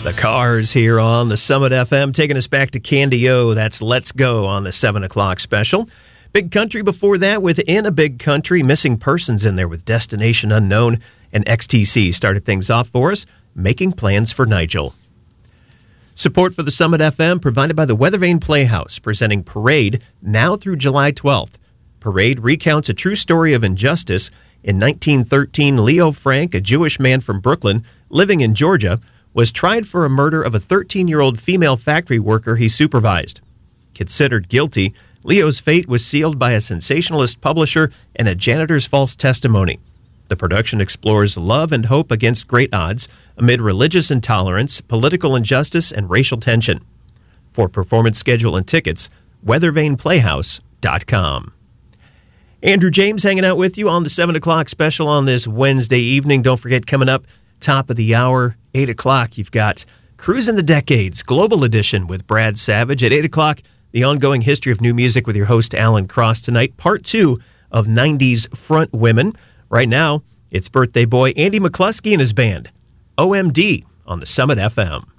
The Cars here on the Summit FM, taking us back to Candy O. That's Let's Go on the 7 o'clock special. Big Country before that, Within a Big Country, Missing Persons in there with Destination Unknown, and XTC started things off for us, Making Plans for Nigel. Support for the Summit FM provided by the Weathervane Playhouse, presenting Parade now through July 12th. Parade recounts a true story of injustice. In 1913, Leo Frank, a Jewish man from Brooklyn, living in Georgia, was tried for a murder of a 13-year-old female factory worker he supervised. Considered guilty, Leo's fate was sealed by a sensationalist publisher and a janitor's false testimony. The production explores love and hope against great odds amid religious intolerance, political injustice, and racial tension. For performance schedule and tickets, weathervaneplayhouse.com. Andrew James hanging out with you on the 7 o'clock special on this Wednesday evening. Don't forget, coming up, top of the hour, 8 o'clock, you've got Cruising the Decades, Global Edition with Brad Savage. At 8 o'clock, the ongoing history of new music with your host, Alan Cross. Tonight, part 2 of 90s front women. Right now, it's birthday boy Andy McCluskey and his band, OMD, on the Summit FM.